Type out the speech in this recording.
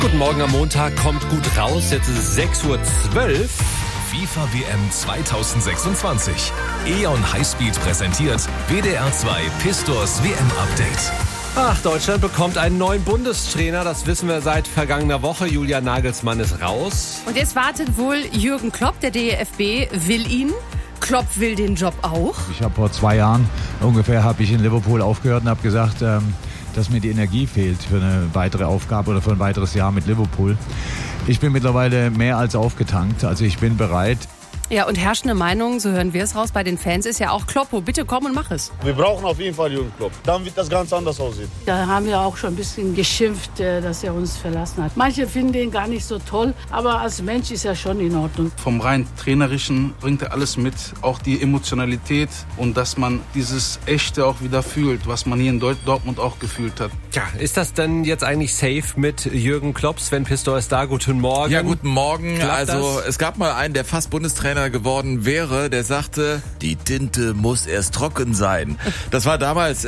Guten Morgen am Montag, kommt gut raus. Jetzt ist es 6:12 Uhr. FIFA WM 2026. E.ON Highspeed präsentiert WDR 2 Pistors WM-Update. Ach, Deutschland bekommt einen neuen Bundestrainer. Das wissen wir seit vergangener Woche. Julian Nagelsmann ist raus. Und jetzt wartet wohl Jürgen Klopp. Der DFB will ihn. Klopp will den Job auch. Ich habe vor 2 Jahren ungefähr in Liverpool aufgehört und habe gesagt, dass mir die Energie fehlt für eine weitere Aufgabe oder für ein weiteres Jahr mit Liverpool. Ich bin mittlerweile mehr als aufgetankt, also ich bin bereit. Ja, und herrschende Meinung, so hören wir es raus, bei den Fans ist ja auch Kloppo. Bitte komm und mach es. Wir brauchen auf jeden Fall Jürgen Klopp. Dann wird das ganz anders aussehen. Da haben wir auch schon ein bisschen geschimpft, dass er uns verlassen hat. Manche finden ihn gar nicht so toll, aber als Mensch ist er schon in Ordnung. Vom rein Trainerischen bringt er alles mit, auch die Emotionalität und dass man dieses Echte auch wieder fühlt, was man hier in Dortmund auch gefühlt hat. Tja, ist das denn jetzt eigentlich safe mit Jürgen Klopp? Sven Pistor ist da, guten Morgen. Ja, guten Morgen. Klappt also das? Es gab mal einen, der fast Bundestrainer geworden wäre, der sagte, die Tinte muss erst trocken sein. Das war damals